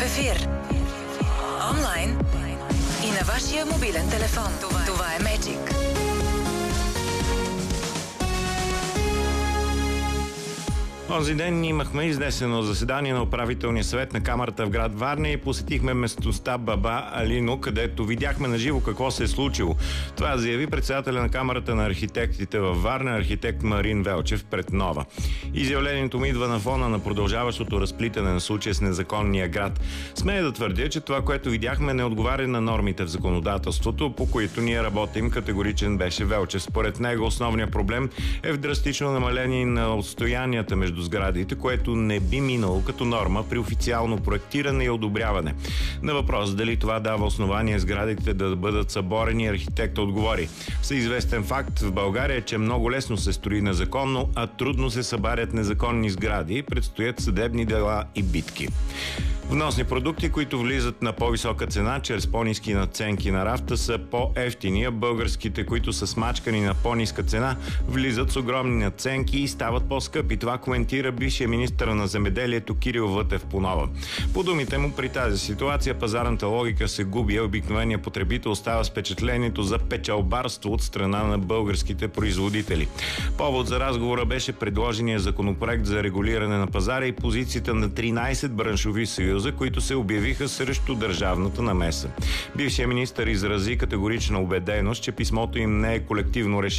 ефир. Онлайн и на вашия мобилен телефон. Това е Magic. Онзи ден имахме изнесено заседание на управителния съвет на камарата в град Варна и посетихме местността Баба Алино, където видяхме наживо какво се е случило. Това заяви председателя на камарата на архитектите във Варна, архитект Марин Велчев пред Нова. Изявлението ми идва на фона на продължаващото разплитане на случая с незаконния град. Смея да твърдя, че това, което видяхме, не отговаря на нормите в законодателството, по които ние работим, категоричен беше Велчев. Според него основният проблем е в драстично намаление на отстоянията между сградите, което не би минало като норма при официално проектиране и одобряване. На въпрос дали това дава основание сградите да бъдат съборени, архитектът отговори: всеизвестен факт в България е, че много лесно се строи незаконно, а трудно се събарят незаконни сгради, предстоят съдебни дела и битки. Вносни продукти, които влизат на по-висока цена чрез по-ниски надценки на рафта, са по-евтини, а българските, които са смачкани на по-ниска цена, влизат с огромни надценки и стават по-скъпи. Това коментира бившия министър на земеделието Кирил Вътев по Нова. По думите му, при тази ситуация пазарната логика се губи, а обикновеният потребител остава с впечатлението за печалбарство от страна на българските производители. Повод за разговора беше предложения законопроект за регулиране на пазара и позицията на 13 браншови съюза, които се обявиха срещу държавната намеса. Бившият министър изрази категорична убеденост, че писмото им не е колективно решение.